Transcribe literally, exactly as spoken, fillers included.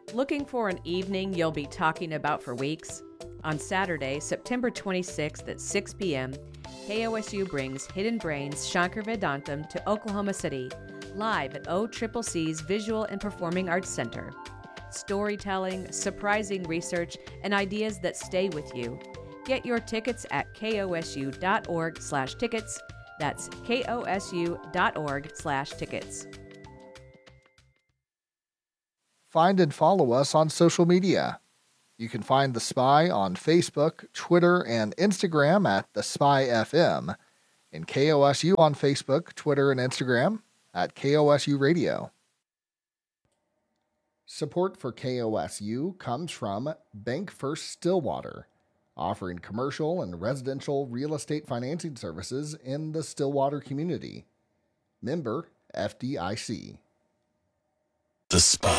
Looking for an evening you'll be talking about for weeks? On Saturday, September twenty-sixth at six p.m., K O S U brings Hidden Brains Shankar Vedantam to Oklahoma City, live at O C C C's Visual and Performing Arts Center. Storytelling, surprising research, and ideas that stay with you. Get your tickets at kosu.org slash tickets. That's kosu.org slash tickets. Find and follow us on social media. You can find The Spy on Facebook, Twitter, and Instagram at The Spy F M, and K O S U on Facebook, Twitter, and Instagram at K O S U Radio. Support for K O S U comes from Bank First Stillwater, offering commercial and residential real estate financing services in the Stillwater community. Member F D I C. The Spy.